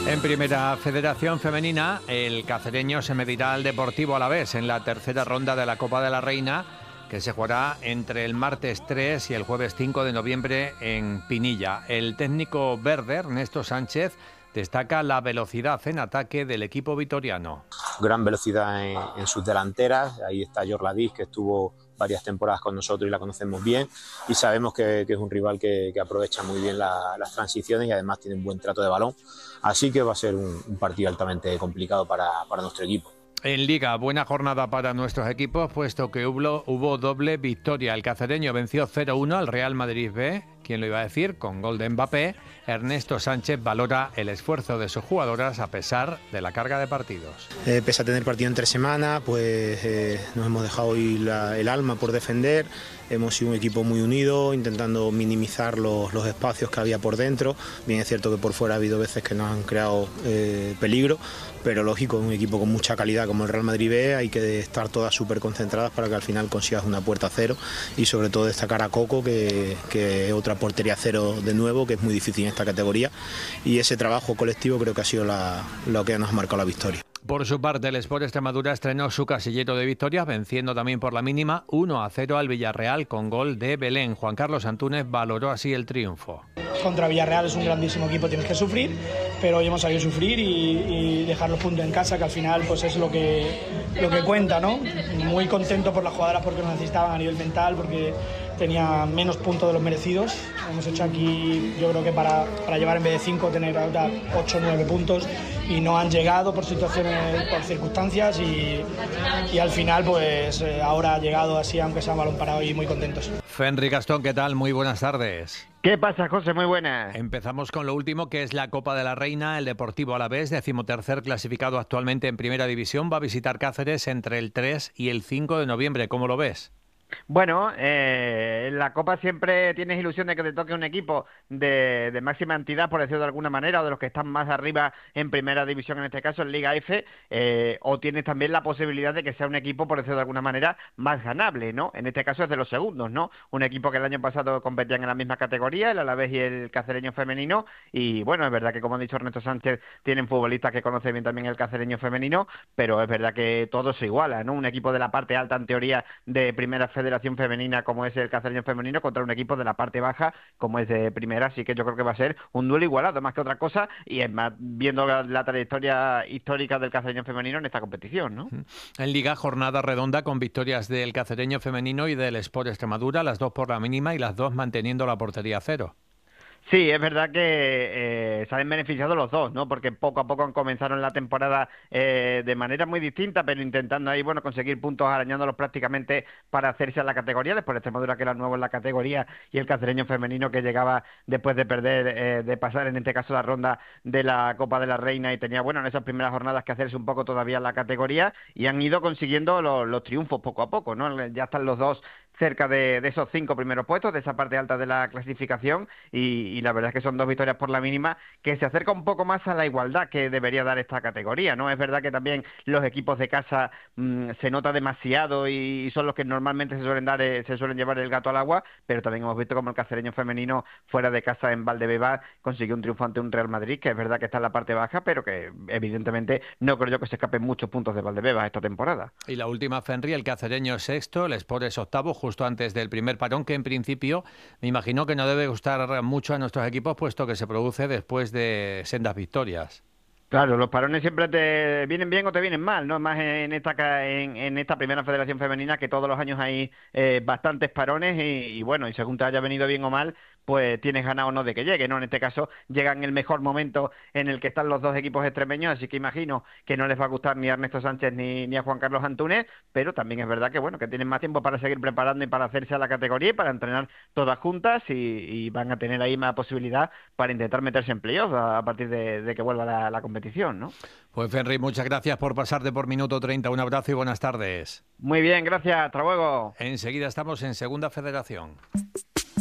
En Primera Federación Femenina, el cacereño se medirá al Deportivo Alavés en la tercera ronda de la Copa de la Reina, que se jugará entre el martes 3 y el jueves 5 de noviembre en Pinilla. El técnico verde, Ernesto Sánchez, destaca la velocidad en ataque del equipo vitoriano. Gran velocidad en sus delanteras. Ahí está Yorladis, que estuvo varias temporadas con nosotros y la conocemos bien, y sabemos que es un rival que aprovecha muy bien las transiciones y además tiene un buen trato de balón, así que va a ser un partido altamente complicado para nuestro equipo. En Liga, buena jornada para nuestros equipos, puesto que hubo doble victoria. El cacereño venció 0-1 al Real Madrid B, ¿quién lo iba a decir?, con gol de Mbappé. Ernesto Sánchez valora el esfuerzo de sus jugadoras a pesar de la carga de partidos. Pese a tener partido entre semana, pues nos hemos dejado hoy el alma por defender. Hemos sido un equipo muy unido, intentando minimizar los espacios que había por dentro. Bien, es cierto que por fuera ha habido veces que nos han creado peligro, pero lógico, un equipo con mucha calidad como el Real Madrid B, hay que estar todas súper concentradas para que al final consigas una puerta a cero, y sobre todo destacar a Coco, que es otra portería cero de nuevo, que es muy difícil en esta categoría, y ese trabajo colectivo creo que ha sido lo que nos ha marcado la victoria. Por su parte, el Sport Extremadura estrenó su casillero de victorias, venciendo también por la mínima 1-0 al Villarreal con gol de Belén. Juan Carlos Antúnez valoró así el triunfo. Contra Villarreal es un grandísimo equipo, tienes que sufrir, pero hoy hemos sabido sufrir y dejar los puntos en casa, que al final pues es lo que cuenta, ¿no? Muy contento por las jugadoras porque nos necesitaban a nivel mental, porque tenía menos puntos de los merecidos. Hemos hecho aquí, yo creo que para llevar en vez de 5, tener ahora 8 o 9 puntos, y no han llegado por situaciones, por circunstancias, y al final pues ahora ha llegado así, aunque sea un balón parado, y muy contentos. Fenry Gastón, ¿qué tal? Muy buenas tardes. ¿Qué pasa, José? Muy buenas. Empezamos con lo último, que es la Copa de la Reina. El Deportivo Alavés, 13º clasificado actualmente en Primera División, va a visitar Cáceres entre el 3 y el 5 de noviembre. ¿Cómo lo ves? Bueno, en la Copa siempre tienes ilusión de que te toque un equipo de máxima entidad, por decirlo de alguna manera, o de los que están más arriba en Primera División, en este caso en Liga F, o tienes también la posibilidad de que sea un equipo, por decirlo de alguna manera, más ganable, ¿no? En este caso es de los segundos, ¿no? Un equipo que el año pasado competían en la misma categoría, el Alavés y el Cacereño femenino, y bueno, es verdad que, como ha dicho Ernesto Sánchez, tienen futbolistas que conocen bien también el Cacereño femenino, pero es verdad que todo se iguala, ¿no? Un equipo de la parte alta, en teoría, de Primera Federación Femenina, como es el Cacereño femenino, contra un equipo de la parte baja, como es de Primera, así que yo creo que va a ser un duelo igualado más que otra cosa, y es más, viendo la trayectoria histórica del Cacereño femenino en esta competición, ¿no? En Liga, jornada redonda con victorias del Cacereño femenino y del Sport Extremadura, las dos por la mínima y las dos manteniendo la portería a cero. Sí, es verdad que se han beneficiado los dos, ¿no? Porque poco a poco comenzaron la temporada de manera muy distinta, pero intentando ahí, bueno, conseguir puntos, arañándolos prácticamente para hacerse a la categoría. Después Extremadura, que era nuevo en la categoría, y el Cacereño femenino, que llegaba después de perder, de pasar en este caso la ronda de la Copa de la Reina, y tenía, bueno, en esas primeras jornadas que hacerse un poco todavía en la categoría, y han ido consiguiendo los triunfos poco a poco, ¿no? Ya están los dos cerca de esos 5 primeros puestos, de esa parte alta de la clasificación, y la verdad es que son dos victorias por la mínima, que se acerca un poco más a la igualdad que debería dar esta categoría, ¿no? Es verdad que también los equipos de casa se nota demasiado, y son los que normalmente se suelen llevar el gato al agua, pero también hemos visto como el Cacereño femenino fuera de casa en Valdebebas consiguió un triunfo ante un Real Madrid, que es verdad que está en la parte baja, pero que evidentemente no creo yo que se escapen muchos puntos de Valdebebas esta temporada. Y la última, Fenry, el Cacereño es sexto, el Sport es octavo, justo antes del primer parón, que en principio me imagino que no debe gustar mucho a nuestros equipos, puesto que se produce después de sendas victorias. Claro, los parones siempre te vienen bien o te vienen mal, ¿no? Más en esta Primera Federación Femenina, que todos los años hay bastantes parones, y bueno, y según te haya venido bien o mal, pues tienes ganas o no de que llegue, ¿no? En este caso llega en el mejor momento en el que están los dos equipos extremeños, así que imagino que no les va a gustar ni a Ernesto Sánchez ni a Juan Carlos Antúnez, pero también es verdad que, bueno, que tienen más tiempo para seguir preparando y para hacerse a la categoría y para entrenar todas juntas, y van a tener ahí más posibilidad para intentar meterse en playoffs a partir de que vuelva la competición, ¿no? Pues Fenry, muchas gracias por pasarte por Minuto 30. Un abrazo y buenas tardes. Muy bien, gracias. Hasta luego. Enseguida estamos en Segunda Federación.